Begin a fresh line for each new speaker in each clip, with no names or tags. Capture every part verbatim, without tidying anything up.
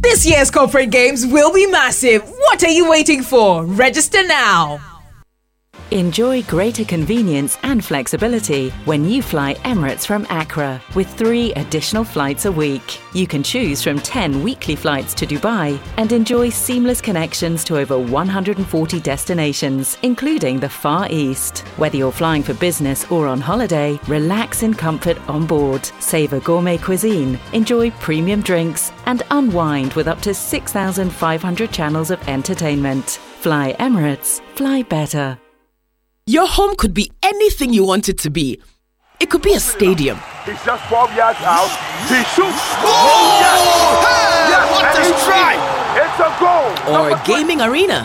This year's corporate games will be massive. What are you waiting for? Register now.
Enjoy greater convenience and flexibility when you fly Emirates from Accra with three additional flights a week. You can choose from ten weekly flights to Dubai and enjoy seamless connections to over one hundred forty destinations, including the Far East. Whether you're flying for business or on holiday, relax in comfort on board, savor gourmet cuisine, enjoy premium drinks, and unwind with up to six thousand five hundred channels of entertainment. Fly Emirates, fly better.
Your home could be anything you want it to be. It could be a stadium.
He's just twelve yards out. He shoots.
Oh, yes. Hey, yes. What a strike!
It's a goal.
Or a gaming arena.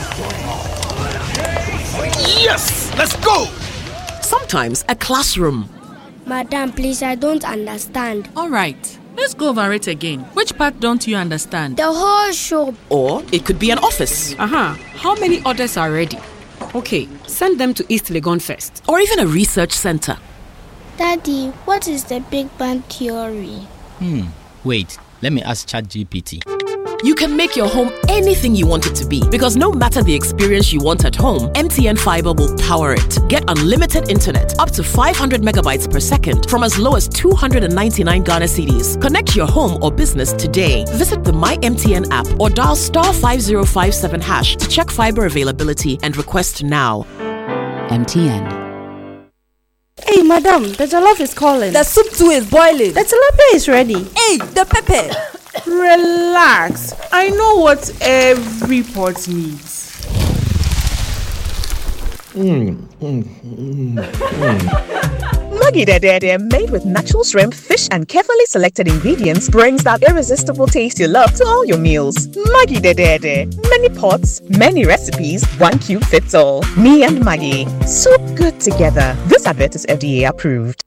Yes! Let's go!
Sometimes a classroom.
Madam, please, I don't understand.
All right. Let's go over it again. Which part don't you understand?
The whole show.
Or it could be an office.
Uh-huh. How many orders are ready? Okay, send them to East Legon first.
Or even a research center.
Daddy, what is the Big Bang Theory?
Hmm, wait, let me ask ChatGPT.
You can make your home anything you want it to be, because no matter the experience you want at home, M T N Fiber will power it. Get unlimited internet up to five hundred megabytes per second from as low as two hundred ninety-nine Ghana cedis. Connect your home or business today. Visit the My M T N app or dial star five zero five seven hash to check fiber availability and request now.
M T N.
Hey, madam, the jollof is calling.
The soup too is boiling.
The tilapia is ready.
Hey, the pepper.
Relax. I know what every pot needs.
Mm, mm, mm, mm. Maggie Dede, made with natural shrimp, fish, and carefully selected ingredients, brings that irresistible taste you love to all your meals. Maggie Dede, many pots, many recipes, one cube fits all. Me and Maggie, so good together. This advert is F D A approved.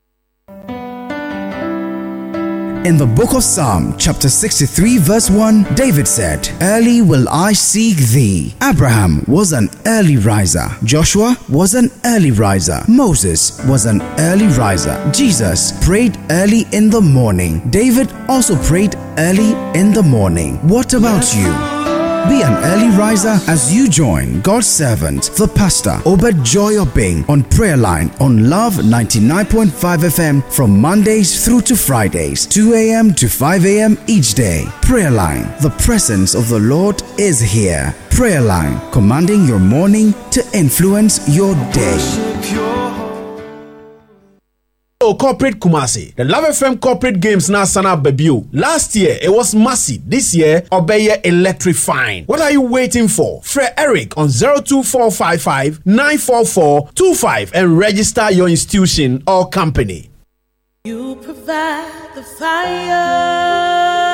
In the book of Psalm, chapter sixty-three, verse one, David said, "Early will I seek thee." Abraham was an early riser. Joshua was an early riser. Moses was an early riser. Jesus prayed early in the morning. David also prayed early in the morning. What about you? Be an early riser as you join God's servant, the pastor, Obed Joy Obeng, on Prayer Line on Love ninety-nine point five F M from Mondays through to Fridays, two a.m. to five a.m. each day. Prayer Line, the presence of the Lord is here. Prayer Line, commanding your morning to influence your day.
Oh, Corporate Kumasi. The Love F M Corporate Games now sana debut. Last year, it was massive. This year, Obeye electrifying. What are you waiting for? Fred Eric on zero two four five five nine four four two five and register your institution or company.
You provide the fire.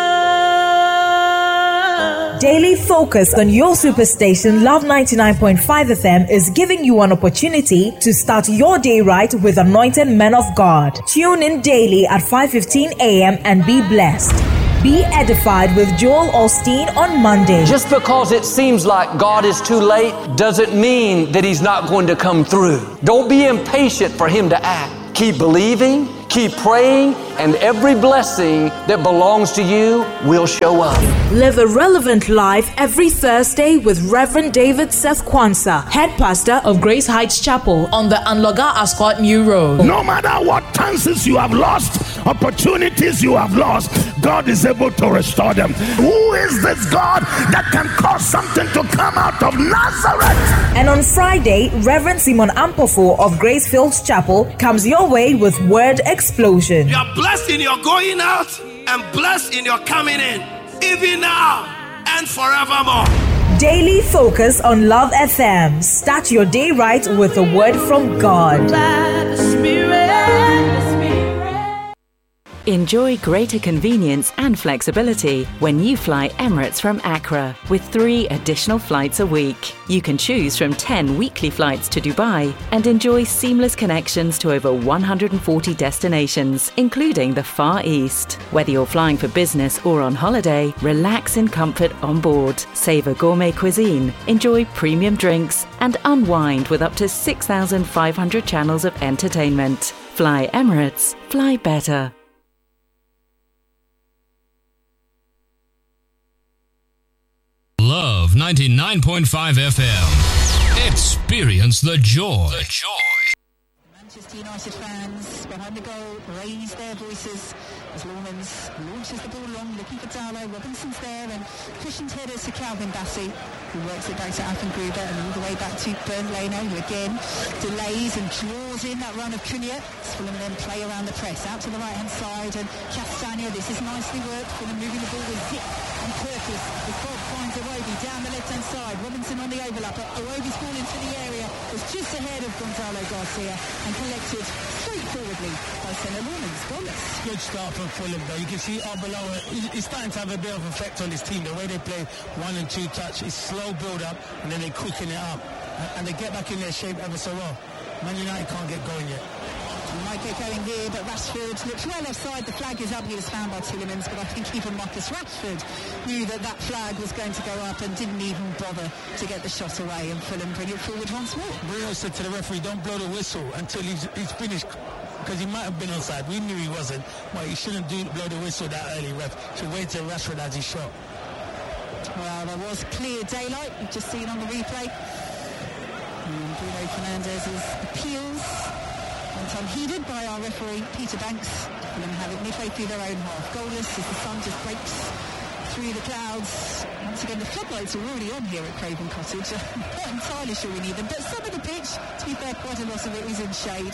Daily focus on your superstation Love ninety-nine point five F M is giving you an opportunity to start your day right with anointed men of God. Tune in daily at five fifteen a.m. and be blessed. Be edified with Joel Osteen on Monday.
Just because it seems like God is too late doesn't mean that He's not going to come through. Don't be impatient for Him to act. Keep believing, keep praying, and every blessing that belongs to you will show up.
Live a relevant life every Thursday with Reverend David Seth Kwanzaa, head pastor of Grace Heights Chapel on the Anloga Ascot New Road.
No matter what chances you have lost, opportunities you have lost, God is able to restore them. Who is this God that can cause something to come out of Nazareth?
And on Friday, Reverend Simon Ampofo of Grace Fields Chapel comes your way with Word Explosion.
You are blessed in your going out and blessed in your coming in, even now and forevermore.
Daily focus on Love F M. Start your day right with a word from God.
Enjoy greater convenience and flexibility when you fly Emirates from Accra with three additional flights a week. You can choose from ten weekly flights to Dubai and enjoy seamless connections to over one hundred forty destinations, including the Far East. Whether you're flying for business or on holiday, relax in comfort on board, savor gourmet cuisine, enjoy premium drinks, and unwind with up to six thousand five hundred channels of entertainment. Fly Emirates, fly better.
ninety-nine point five F M. Experience the joy. The joy.
Manchester United fans behind the goal raise their voices as Lawmans launches the ball long, looking for Darlow. Robinson's there and cushioned header to Calvin Bassey, who works it back to Affengruber and all the way back to Bernd Leno, who again delays and draws in that run of Cunha. Fulham then play around the press out to the right hand side, and Castagna, this is nicely worked. Fulham moving the ball with zip and purpose. The Cobb finds Iwobi down the left hand side. Robinson on the overlap. Iwobi's ball into the area was just ahead of Gonzalo Garcia and collected straightforwardly by Senna Lawmans. Goalless.
Good start from Fulham though. You can see Arbeloa, he's starting to have a bit of effect on his team. The way they play one and two touch is slow build up and then they quicken it up and they get back in their shape ever so well. Man United can't get going yet.
He might get going here, but Rashford looks well offside. The flag is up. He was found by Tielemans, but I think even Marcus Rashford knew that that flag was going to go up and didn't even bother to get the shot away, and Fulham bring it forward once more.
Bruno said to the referee, don't blow the whistle until he's, he's finished, because he might have been offside. We knew he wasn't, but he shouldn't do blow the whistle that early, ref. Should wait till Rashford has his shot.
Well, there was clear daylight. You've just seen on the replay. And Bruno Fernandes's appeals went unheeded by our referee, Peter Banks. And then have it midway through their own half. Goalless as the sun just breaks through the clouds. Once again, the floodlights are already on here at Craven Cottage. I'm not entirely sure we need them, but some of the pitch, to be fair, quite a lot of it is in shade.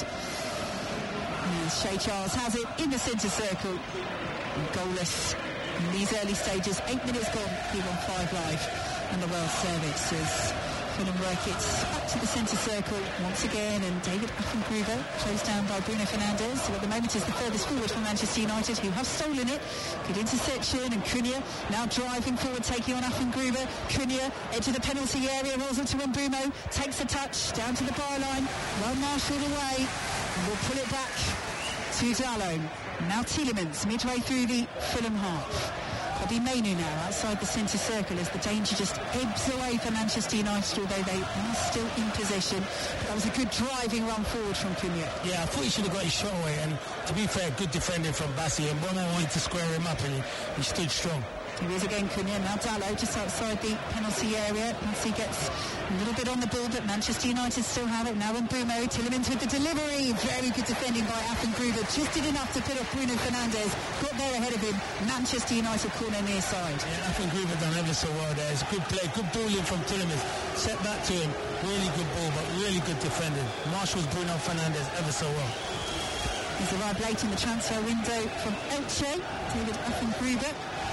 And Shay Charles has it in the centre circle. And goalless in these early stages. Eight minutes gone here on Five Live. And the World Service is Fulham work it back to the centre circle once again, and David Affengruber closed down by Bruno Fernandes, who at the moment is the furthest forward for Manchester United, who have stolen it. Good interception, and Cunha now driving forward, taking on Affengruber. Cunha edge of the penalty area, rolls into Mbeumo, takes a touch down to the byline, well marshalled away, and we'll pull it back to Darlow. Now Tielemans midway through the Fulham half. Bobby Mainu now outside the centre circle as the danger just ebbs away for Manchester United, although they are still in possession. But that was a good driving run forward from Cunha.
Yeah, I thought he should have got his shot away, and to be fair, good defending from Bassey, and Bono wanted to square him up, and he, he stood strong.
Here is again Cunha, now Darlow just outside the penalty area. Bassey gets a little bit on the ball, but Manchester United still have it. Now Mbeumo, Tielemans with the delivery. Very good defending by Affengruber. Just did enough to put off Bruno Fernandes. Got there ahead of him. Manchester United corner near side.
Yeah, Affengruber done ever so well there. It's a good play, good ball in from Tielemans. Set back to him. Really good ball, but really good defending. Marshall's Bruno Fernandes ever so well.
He's arrived late in the transfer window from Elche. David Affengruber,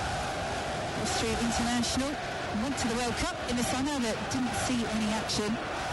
Austrian international, went to the World Cup in the summer but didn't see any action.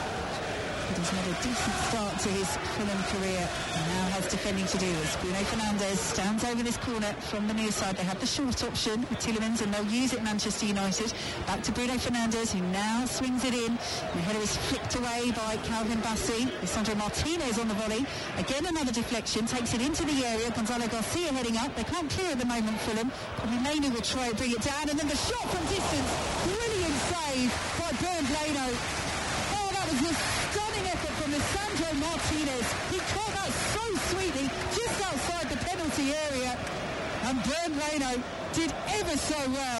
But he's made a decent start to his Fulham career and now has defending to do as Bruno Fernandes stands over this corner from the near side. They have the short option with Tielemans and they'll use it, Manchester United. Back to Bruno Fernandes, who now swings it in. The header is flicked away by Calvin Bassey. Lisandro Martinez on the volley. Again another deflection, takes it into the area. Gonzalo Garcia heading up. They can't clear at the moment, Fulham. Probably Mainu will try and bring it down, and then the shot from distance. Brilliant save by Bernd Leno. Oh, that was a stunning effort from Lisandro Martinez. He caught that so sweetly just outside the penalty area, and Bernd Leno did ever so well.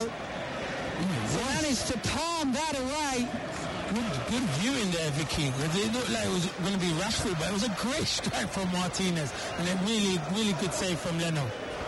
Mm, managed to palm that away.
Good, good view in there, Vicky. It looked like it was going to be Rashford, but it was a great strike from Martinez, and a really, really good save from Leno.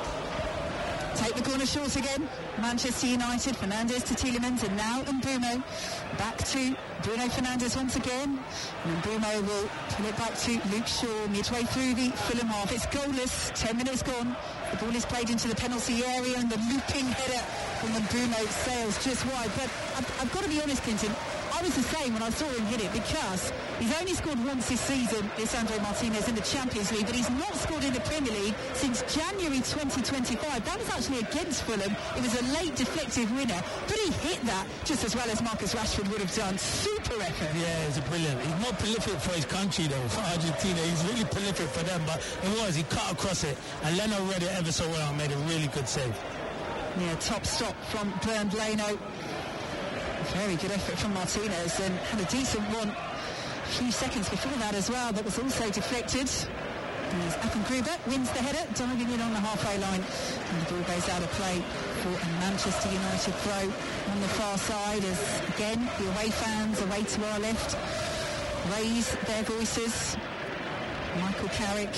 Take the corner short again. Manchester United, Fernandes to Tielemans, and now Mbeumo. Back to Bruno Fernandes once again. And Mbeumo will pull it back to Luke Shaw midway through the Fulham half. It's goalless, ten minutes gone. The ball is played into the penalty area, and the looping header from Mbeumo sails just wide. But I've, I've got to be honest, Clinton, I was the same when I saw him hit it, because he's only scored once this season, Lisandro Martinez, in the Champions League, but he's not scored in the Premier League since January twenty twenty-five. That was actually against Fulham. It was a late deflective winner, but he hit that just as well as Marcus Rashford would have done. Super effort.
Yeah, it's brilliant. He's more prolific for his country, though, for Argentina. He's really prolific for them, but it was. He cut across it, and Leno read it ever so well and made a really good save.
Yeah, top stop from Bernd Leno. Very good effort from Martinez, and had a decent one a few seconds before that as well, that was also deflected. As Affengruber wins the header, diving in on the halfway line, and the ball goes out of play for a Manchester United throw on the far side as, again, the away fans away to our left raise their voices. Michael Carrick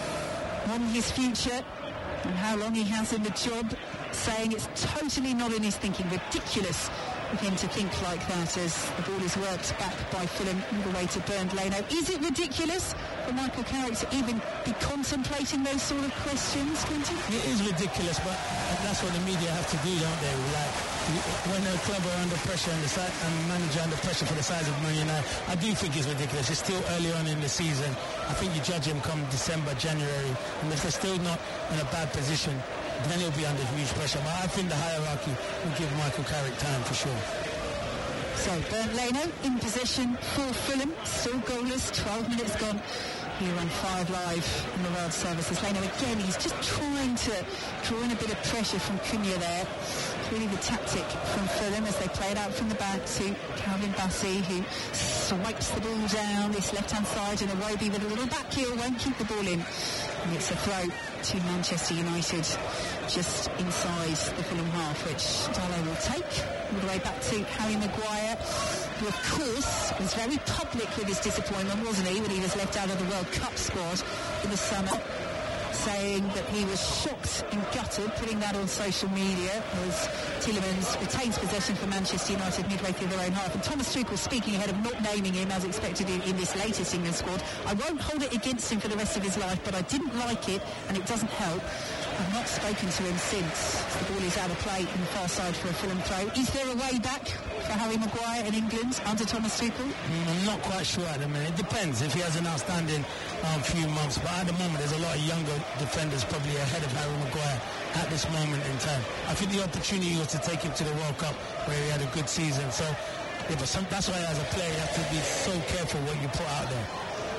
on his future and how long he has in the job, saying it's totally not in his thinking, ridiculous of him to think like that as the ball is worked back by Fulham all the way to Bernd Leno. Is it ridiculous for Michael Carrick to even be contemplating those sort of questions, Quinton?
It is ridiculous, but that's what the media have to do, don't they? Like, when a club are under pressure and the si- and manager under pressure for the size of Man United, I do think it's ridiculous. It's still early on in the season. I think you judge him come December, January, and if they're still not in a bad position, then he'll be under huge pressure. But I think the hierarchy will give Michael Carrick time for sure.
So Bernd Leno in possession for Fulham, still goalless, twelve minutes gone here on Five Live in the World Services. Leno again, he's just trying to draw in a bit of pressure from Cunha there. Really the tactic from Fulham as they play it out from the back to Calvin Bassey, who swipes the ball down this left-hand side, and Iwobi with a little back heel won't keep the ball in. And it's a throw to Manchester United just inside the Fulham half, which Dalot will take all the way back to Harry Maguire, who of course was very public with his disappointment, wasn't he, when he was left out of the World Cup squad in the summer, saying that he was shocked and gutted, putting that on social media as Tielemans retains possession for Manchester United midway through their own half. And Thomas Tuchel speaking ahead of not naming him as expected in, in this latest England squad. I won't hold it against him for the rest of his life, but I didn't like it and it doesn't help. I've not spoken to him since the ball is out of play in the far side for a Fulham throw. Is there a way back for Harry Maguire in England under Thomas Tuchel?
Mm, I'm not quite sure at the minute. It depends if he has an outstanding um, few months. But at the moment, there's a lot of younger defenders probably ahead of Harry Maguire at this moment in time. I think the opportunity was to take him to the World Cup where he had a good season. So yeah, but some, that's why as a player you have to be so careful what you put out there.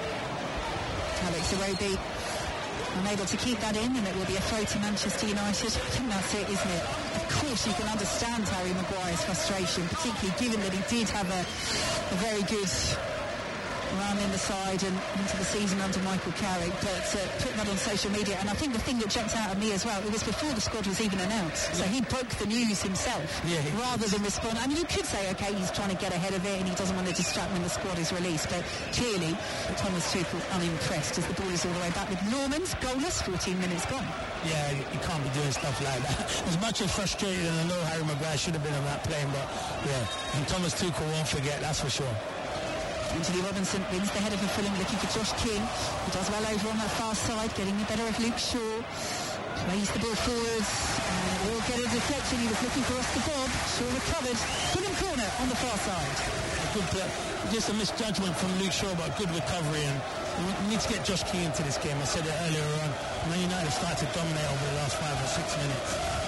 Alex Iwobi unable to keep that in, and it will be a throw to Manchester United. I think that's it, isn't it? Of course you can understand Harry Maguire's frustration, particularly given that he did have a, a very good run in the side and into the season under Michael Carrick, but uh, put that on social media. And I think the thing that jumped out at me as well, it was before the squad was even announced, yeah. So he broke the news himself, yeah, rather than respond. I mean, you could say, okay, he's trying to get ahead of it and he doesn't want to distract when the squad is released, but clearly Thomas Tuchel unimpressed as the ball is all the way back with Normans goalless, fourteen minutes gone.
Yeah, you can't be doing stuff like that. As much as frustrated, and I know Harry Maguire should have been on that plane, but yeah, and Thomas Tuchel won't forget, that's for sure.
Anthony Robinson wins the header for Fulham, looking for Josh King, who does well over on that far side, getting the better of Luke Shaw. Plays the ball forwards, and will get a deflection. He was looking for Oscar Bob. Shaw recovered. Fulham corner on the far side.
A good play. Just a misjudgment from Luke Shaw, but a good recovery. And we need to get Josh King into this game. I said it earlier on. Man United have started to dominate over the last five or six minutes.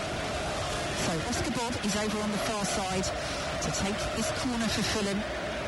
So Oscar Bob is over on the far side to take this corner for Fulham.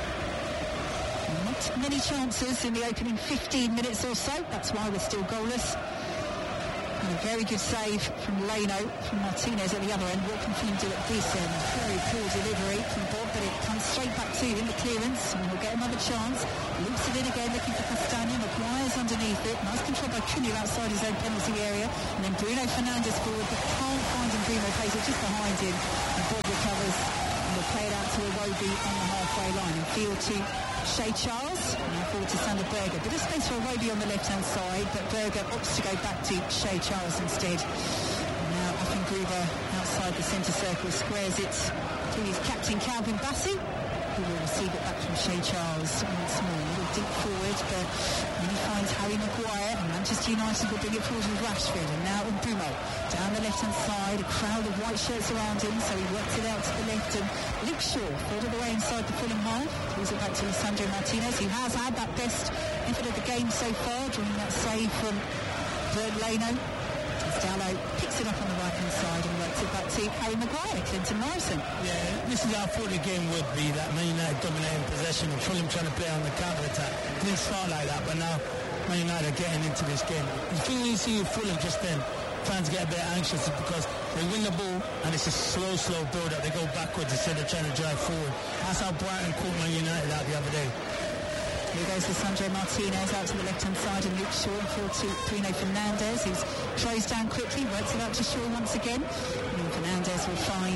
Not many chances in the opening fifteen minutes or so. That's why we're still goalless. And a very good save from Leno, from Martinez at the other end. What can Fulham do at this end? Very cool delivery from Bob, but it comes straight back to him, the clearance, and we'll get another chance. Loops it in again, looking for Castagna. Maguire's underneath it. Nice control by Cunha outside his own penalty area. And then Bruno Fernandes forward, but can't find him. Bruno plays it just behind him. And Bob recovers. And we'll play it out to Iwobi on the halfway line. And field to Shea Charles. Now forward to Sander Berger. Bit of space for Iwobi on the left-hand side, but Berger opts to go back to Shea Charles instead. And now Affengruber outside the centre circle squares it to his captain Calvin Bassey, who will receive it back from Shea Charles once more. A little deep forward, but then he finds Harry Maguire, and Manchester United will bring it forward with Rashford. And now Mbeumo down the left-hand side, a crowd of white shirts around him, so he works it out to the left. And Luke Shaw third of the way inside the Fulham half, pulls it back to Lisandro Martinez, who has had that best effort of the game so far, drawing that save from Bernd Leno. Dalot picks it up on the right-hand side and works it back to Harry Maguire, Clinton Morrison.
Yeah, this is how I thought the game would be, that Man United dominating possession and Fulham trying to play on the counter-attack. It didn't start like that, but now Man United are getting into this game. The thing you see with Fulham just then, fans get a bit anxious because they win the ball and it's a slow, slow build-up. They go backwards instead of trying to drive forward. That's how Brighton caught Man United out the other day.
Here goes Lisandro Martinez out to the left-hand side, and Luke Shaw forward to Bruno Fernandes, who throws down quickly, works it out to Shaw once again. And Fernandes will find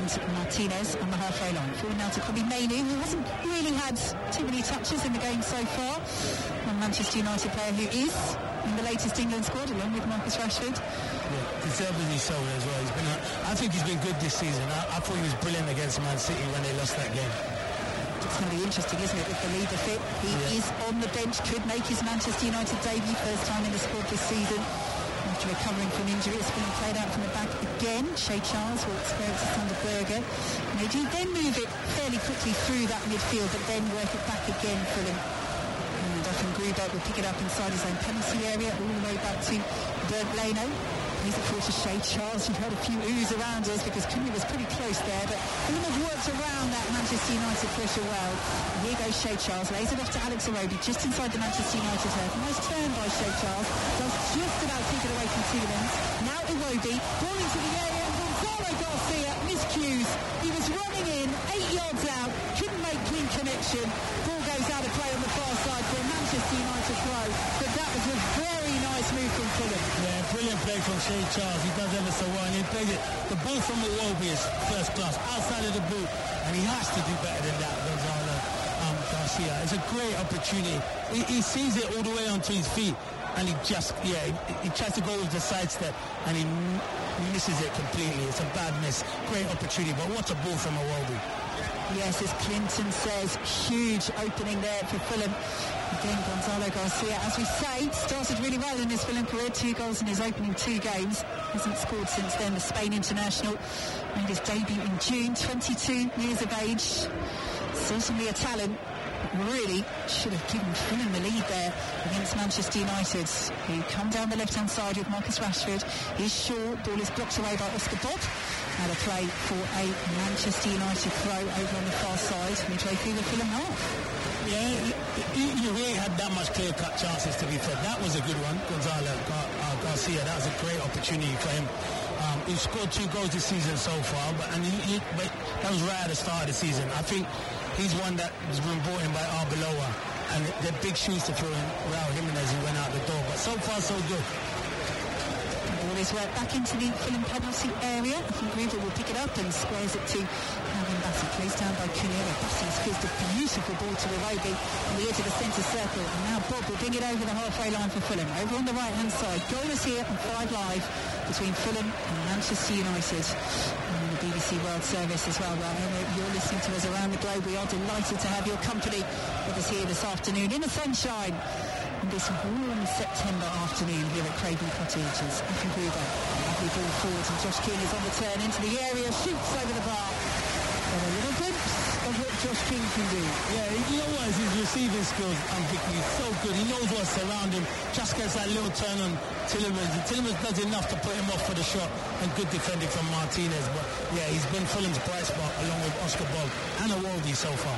and Martinez on the halfway line. Forward now to Kobbie Mainoo, who hasn't really had too many touches in the game so far. A Manchester United player who is in the latest England squad, along with Marcus Rashford.
Yeah, deservedly so as well. He's been, a, I think he's been good this season. I, I thought he was brilliant against Man City when they lost that game.
It's going to be interesting, isn't it, with the leader fit? He yeah. is on the bench, could make his Manchester United debut, first time in the squad this season. After recovering from injury, it's been played out from the back again. Shea Charles walks where it's under Berger. And they do then move it fairly quickly through that midfield, but then work it back again for them. And often Gruber will pick it up inside his own penalty area, all the way back to Bernd Leno. He's a forward to Shea Charles. You've heard a few oohs around us because Cunha was pretty close there, but Fulham have worked around that Manchester United pressure well. And here goes Shea Charles, lays it off to Alex Iwobi just inside the Manchester United turf. Nice turn by Shea Charles, does just about take it away from Tielemans. Now Iwobi, ball into the area, and Gonzalo Garcia miscues. He was running in, eight yards out, couldn't make clean connection. Ball goes out of play on the far side for a Manchester United throw, but that was a very nice move from Fulham.
Yeah, brilliant play from Shea Charles. He does ever so well, and he plays it. The ball from Iwobi is first class, outside of the boot, and he has to do better than that, Gonzalo um, Garcia. It's a great opportunity. He, he sees it all the way onto his feet, and he just, yeah, he, he tries to go with the sidestep, and he m- misses it completely. It's a bad miss. Great opportunity, but what a ball from Iwobi.
Yes, as Clinton says, huge opening there for Fulham. Again, Gonzalo Garcia, as we say, started really well in his Fulham career. Two goals in his opening two games. Hasn't scored since then. The Spain international made his debut in June, twenty-two years of age. Certainly a talent. Really should have given Fulham the lead there against Manchester United, who come down the left-hand side with Marcus Rashford. He's short, ball is blocked away by Oscar Bob. Now a play for a Manchester United throw over on the far side, midway through the Fulham half.
Yeah, he, he really had that much clear-cut chances, to be fair. That was a good one, Gonzalo Gar- uh, Garcia. That was a great opportunity for him. Um, he scored two goals this season so far, but and he, he, but that was right at the start of the season. I think he's one that has been brought in by Arbeloa, and they're big shoes to fill in. Raul Jimenez, who went out the door, but so far so good.
Ball is right back into the Fulham penalty area. I think Gruber will pick it up and squares it to Calvin Bassey. Plays down by Cunha. Bassey's fizzed a beautiful ball to Iwobi on the edge of the centre circle. And now Bob will bring it over the halfway line for Fulham. Over on the right-hand side. Goal is here on Five Live between Fulham and Manchester United. And the B B C World Service as well. Right, you're listening to us around the globe. We are delighted to have your company with us here this afternoon in the sunshine. On this warm September afternoon here at Craven Cottages. Athan Gruber, lovely ball forward, and Josh King is on the turn into the area, shoots over the bar. And a little glimpse of what Josh King can do.
Yeah, you know what? His receiving skills, um, Vicky, is so good. He knows what's around him. Just gets that little turn on Tielemans. And Tielemans does enough to put him off for the shot, and good defending from Martinez. But yeah, he's been Fulham's bright spot along with Oscar Bob and Iwobi so far.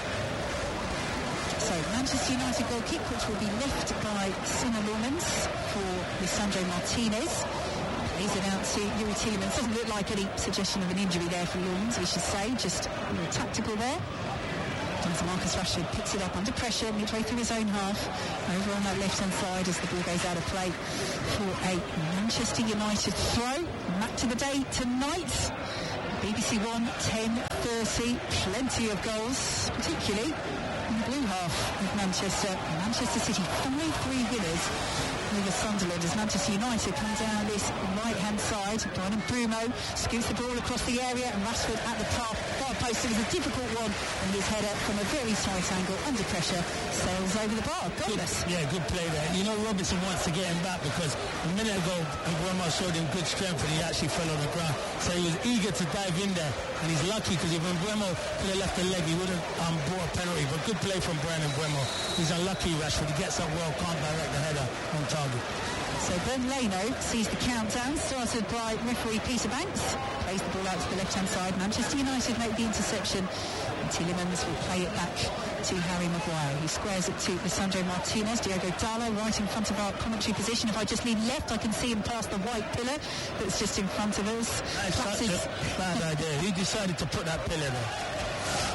So Manchester United goal kick, which will be left by Sina Lormans for Lisandro Martinez. Plays it out to Youri Tielemans. Doesn't look like any suggestion of an injury there for Lormans, we should say. Just a little tactical there. As Marcus Rashford picks it up under pressure midway through his own half. Over on that left-hand side as the ball goes out of play for a Manchester United throw. Back to the day tonight. B B C One, ten thirty. Plenty of goals, particularly in the blue half of Manchester. Manchester City five three winners over Sunderland as Manchester United come down this right-hand side. Bryan Mbeumo scoots the ball across the area, and Rashford at the far, far post. It was a difficult one, and his header from a very tight angle under pressure sails over the bar. Goalless.
Yeah, good play there. You know Robinson wants to get him back because a minute ago Mbeumo showed him good strength and he actually fell on the ground. So he was eager to dive in there, and he's lucky because if Mbeumo could have left the leg, he would have um, brought a penalty. But good play from Bryan Mbeumo. He's unlucky, Rashford. He gets up well, can't direct the header on target.
So Bernd Leno sees the countdown, started by referee Peter Banks. Plays the ball out to the left-hand side. Manchester United make the interception, and Tielemans will play it back to Harry Maguire. He squares it to Lisandro Martinez. Diogo Dalot right in front of our commentary position. If I just lean left, I can see him past the white pillar that's just in front of us.
That's such a bad idea. He decided to put that pillar there.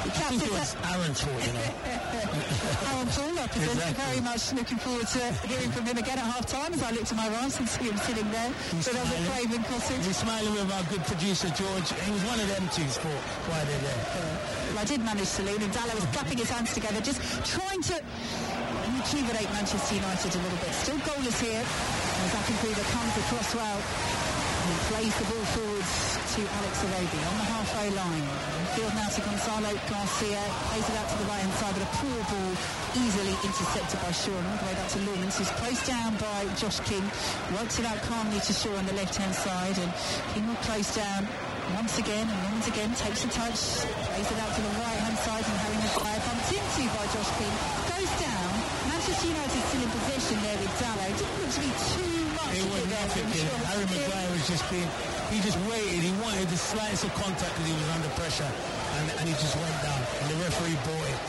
I think it was Aaron's fault, you know.
Aaron Paul, I present
Exactly.
very much looking forward to hearing from him again at half-time as I look to my right and see him sitting there
He's
with us at
smiling.
Craven Cottage.
He's smiling with our good producer, George. He was one of them two for why they're there.
Well, I did manage to lean, and Dallow was clapping his hands together, just trying to rejuvenate Manchester United a little bit. Still goalless here, and Zach Gruber comes across well and plays the ball forwards to Alex Iwobi on the halfway line. Field now to Gonzalo Garcia, plays it out to the right-hand side, but a poor ball easily intercepted by Shaw, and all the way back to Lawrence, who's closed down by Josh King, works it out calmly to Shaw on the left-hand side, and King will close down once again, and Lawrence again takes a touch, plays it out to the right-hand side, and Harry Maguire bumped into by Josh King, goes down. Manchester United still in possession there with Dallow. It didn't look to be too much.
It was nothing. Harry Maguire was just being, he just waited. He wanted the slightest of contact because he was under pressure, and, and he just went down, and the referee bought it.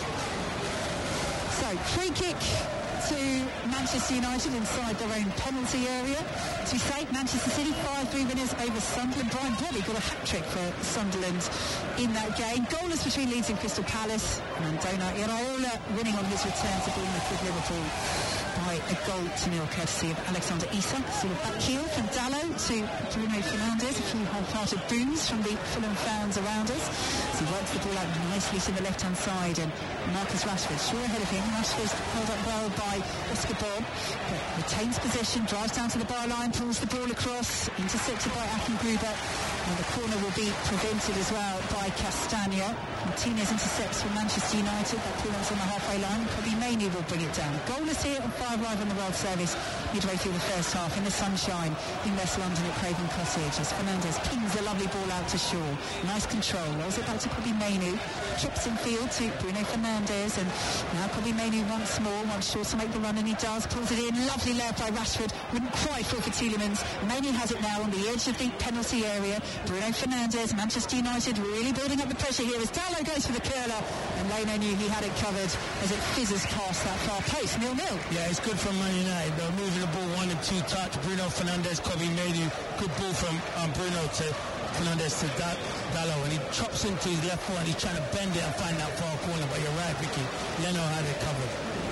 So, free kick to Manchester United inside their own penalty area. As we say, Manchester City five three winners over Sunderland. Brian Bromley got a hat-trick for Sunderland in that game. Goalless between Leeds and Crystal Palace. And Dona Iraola winning on his return to Bournemouth with Liverpool by a goal to nil, courtesy of Alexander Isak. Sort of back heel from Dallow to Bruno Fernandes. A few half-hearted boos from the Fulham fans around us. So he works the ball out nicely to the left-hand side, and Marcus Rashford, sure ahead of him. Rashford's held up well by Oscar Bob, but retains possession, drives down to the byline, pulls the ball across, intercepted by Akin Gruber, and the corner will be prevented as well by Castagna. Martinez intercepts for Manchester United. That clearance on the halfway line. Kobbie Mainoo will bring it down. Goalless here on Five Live on the World Service, midway through the first half in the sunshine in West London at Craven Cottage, as Fernandes pings a lovely ball out to Shaw. Nice control. Rolls it back to Kobbie Mainoo. Trips in field to Bruno Fernandes, and now Kobbie Mainoo once more wants Shaw to make the run, and he does. Pulls it in. Lovely layup by Rashford. Wouldn't quite fall for Tielemans. Mainoo has it now on the edge of the penalty area. Bruno Fernandes, Manchester United really building up the pressure here as Dallow goes for the curler, and Leno knew he had it covered as it fizzes past that far post. nil nil.
Yeah, it's good from Man United. They're moving the ball one and two touch. Bruno Fernandes, Kobbie Mainoo. Good ball from um, Bruno to Fernandes to da- Dallow, and he chops into his left foot and he's trying to bend it and find that far corner. But you're right, Vicky. Leno had it covered.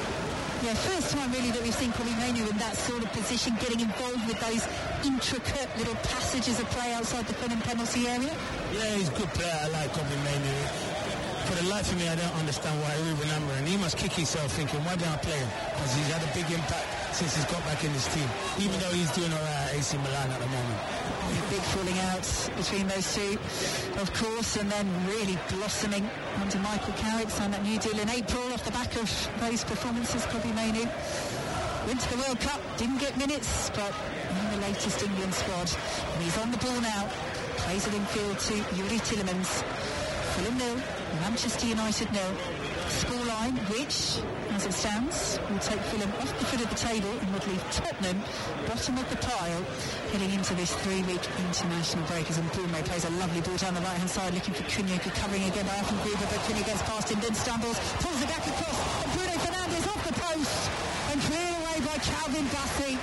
Yeah, first time really that we've seen Kobbie Mainoo in that sort of position, getting involved with those intricate little passages of play outside the Fulham penalty area.
Yeah, he's a good player. I like Kobbie Mainoo. For the life of me, I don't understand why Ruben Amorim, and he must kick himself thinking, why don't I play him? Because he's had a big impact since he's got back in this team, even though he's doing all right at A C Milan at the moment.
Big falling out between those two, of course, and then really blossoming under Michael Carrick, signed that new deal in April off the back of those performances. Kobbie Mainoo went to the World Cup, didn't get minutes, but in the latest England squad. And he's on the ball now, plays it in field to Youri Tielemans. Fulham nil, Manchester United nil. Scoreline, which, as it stands, will take Fulham off the foot of the table and would leave Tottenham bottom of the pile heading into this three-week international break. As Mbeumo plays a lovely ball down the right-hand side, looking for Cunha, covering again by Akin Gruber, but Cunha gets past him, then stumbles, pulls it back across, and Bruno Fernandes off the post and cleared away by Calvin Bassey.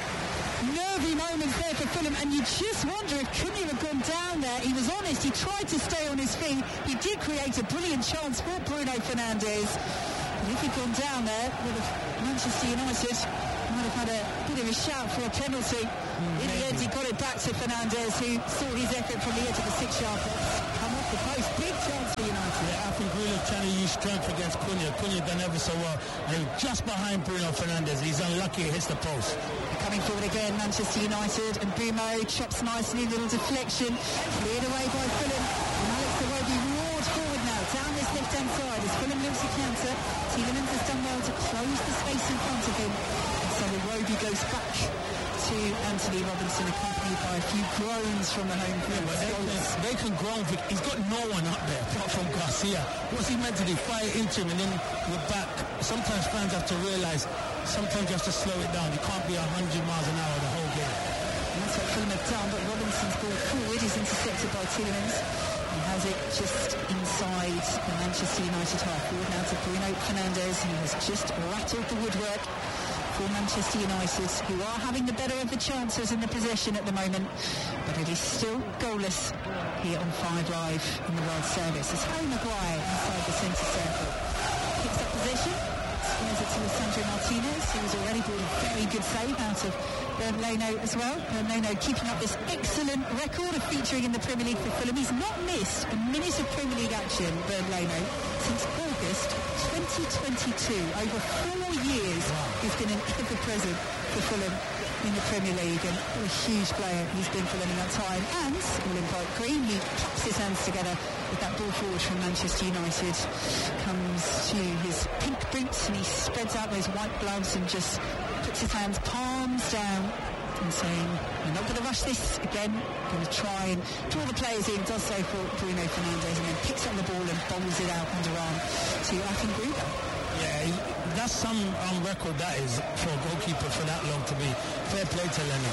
Nervy moments there for Fulham, and you just wonder if Cunha had gone down there. He was honest, he tried to stay on his feet, he did create a brilliant chance for Bruno Fernandes, but if he'd gone down there, would have Manchester United might have had a bit of a shout for a penalty. Mm, in the end, he got it back to Fernandes, who saw his effort from the edge of the six-yard box come off the post. Big chance for United.
Yeah, I think Bruno trying to use strength against Cunha. Cunha done ever so well, and he was just behind Bruno Fernandes. He's unlucky, it hits the post.
Coming forward again, Manchester United, and Mbeumo chops nicely, little deflection, cleared away by Fulham, and Alex Iwobi roared forward now, down this left-hand side, as Fulham looks to counter. Tielemans has done well to close the space in front of him, and so Iwobi goes back to Anthony Robinson, accompanied by a few groans from the home field.
Yeah, they, can, they can groan, Vic. He's got no one up there apart from Garcia. What's he meant to do? Fire into him and then we're back. Sometimes fans have to realise, sometimes you have to slow it down. You can't be one hundred miles an hour the whole game.
And that's what Fulham have done, but Robinson's ball forward is intercepted by Tielemans. He has it just inside the Manchester United half. Forward now to Bruno Fernandes, who has just rattled the woodwork for Manchester United, who are having the better of the chances in the possession at the moment, but it is still goalless here on Five Live in the World Service. It's Harry Maguire inside the centre circle. Picks up possession, squares it to Lisandro Martinez, who's already brought a very good save out of Bernd Leno as well. Bernd Leno keeping up this excellent record of featuring in the Premier League for Fulham. He's not missed a minute of Premier League action, Bernd Leno, since August twenty twenty-two. Over four years he's been an ever-present for Fulham in the Premier League, and what a huge player he's been for them in that time. And all in bright green, he claps his hands together with that ball forward from Manchester United. Comes to his pink boots and he spreads out those white gloves and just puts his hands palms down and saying, we're not going to rush this again, going to try and draw the players in. Does so for Bruno Fernandes and then picks up the ball and bowls it out underarm to Athan Gruber.
Yeah, that's some um, record that is for a goalkeeper for that long to be. Fair play to Leno.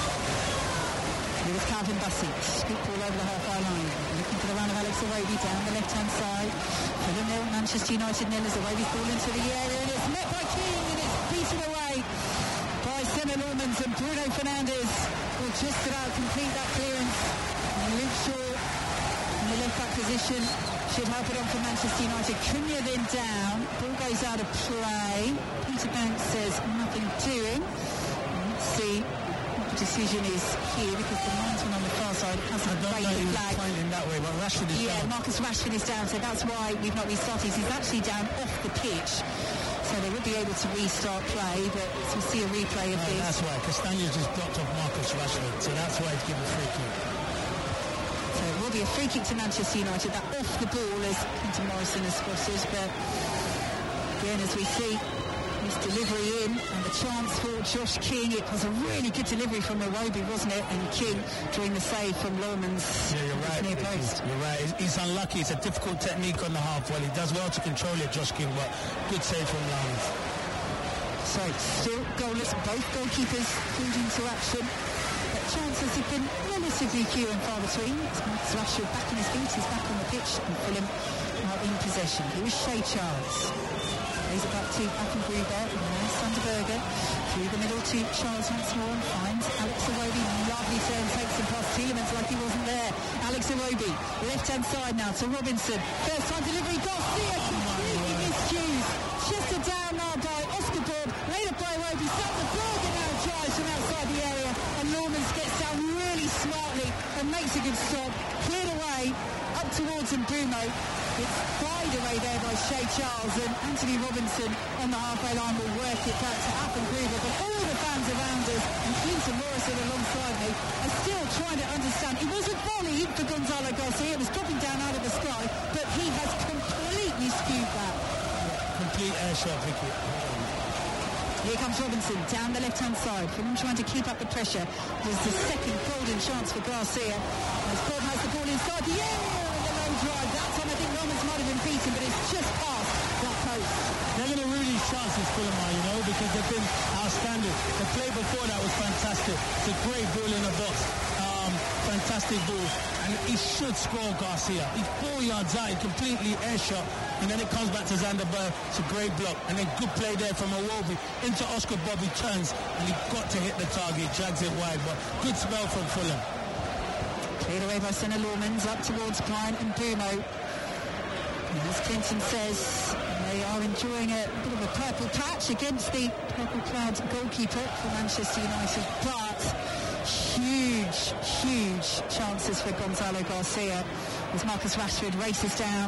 Here is Calvin Bassey, scoop ball over the halfway line, looking for the run of Alex Iwobi down the left-hand side. Fulham nil, Manchester United nil as Iwobi's ball into the area and it's met by King and it's beaten away by Senna Lormans, and Bruno Fernandes will just about complete that clearance. And Luke Shaw in the left-back position should help it on for Manchester United. Cunha then down, ball goes out of play. Peter Banks says nothing doing. Let's see what the decision is here, because the linesman on the far side hasn't raised the flag.
Pointing that way, but Rashford is
yeah,
down.
Yeah, Marcus Rashford is down, so that's why we've not restarted. He's actually down off the pitch, so they would be able to restart play, but we'll see a replay of
no,
this.
That's right, Castagna just blocked off Marcus Rashford, so that's why he's given a free kick.
So it will be a free kick to Manchester United. That off the ball as Quinton Morrison has spotted, but again, as we see his delivery in and the chance for Josh King, it was a really good delivery from Iwobi, wasn't it? And King drawing the save from Lormans.
Yeah, you're right.
Near post.
You're right. He's unlucky. It's a difficult technique on the half. Well, he does well to control it, Josh King, but good save from Lormans.
So still goalless, both goalkeepers pulled into action. But chances have been relatively few and far between. It's Marcus Rashford back in his feet, he's back on the pitch, and Fulham are in possession. Here is Shea Charles. Plays it back to Athan Gruber, and now Sander Berge. Through the middle to Charles once more and finds Alex Iwobi. Lovely turn, takes him past Tielemans like he wasn't there. Alex Iwobi, left-hand side now to Robinson. First time delivery, Garcia completely miscued. Chested down now by Oscar Bob, laid up by Iwobi. Sander Berge now drives from outside the area, and Lormans gets down really smartly and makes a good stop. Cleared away up towards Mbeumo. It's fired away there by Shea Charles, and Anthony Robinson on the halfway line will work it back to Athan Gruber. But all the fans around us, and Quinton Morrison alongside me, are still trying to understand. It was a volley for Gonzalo Garcia. It was dropping down out of the sky, but he has completely skewed that.
Complete air shot, Vicky.
Here comes Robinson down the left-hand side. Fulham trying to keep up the pressure. There's the second golden chance for Garcia. As Bob has the ball inside the area and the low drive. That time I think Romans might have been beaten, but it's just past that post.
They're going to really chances Fulham are, you know, because they've been outstanding. The play before that was fantastic. It's a great ball in the box. Um, fantastic ball. And he should score, Garcia. He's four yards out, he completely air shot. And then it comes back to Sander Berge. It's a great block. And then good play there from Iwobi into Oscar Bobby turns. And he got to hit the target, drags it wide. But good spell from Fulham.
Cleared away by Senna Lormans up towards Bryant Mbeumo. And as Clinton says, they are enjoying a bit of a purple patch against the purple-clad goalkeeper for Manchester United. But huge, huge chances for Gonzalo Garcia as Marcus Rashford races down.